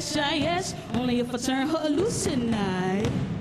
S-I-S, only if I turn her loose tonight.